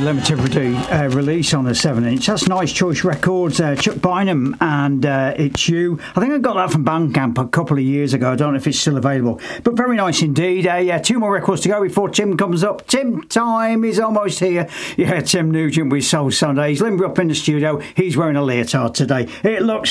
limited release on a 7-inch. That's Nice Choice Records, Chuck Bynum, and It's You. I think I got that from Bandcamp a couple of years ago. I don't know if it's still available, but very nice indeed. Yeah, 2 more records to go before Tim comes up. Tim time is almost here. Yeah, Tim Nugent with Soul Sundays. Limber up in the studio. He's wearing a leotard today. It looks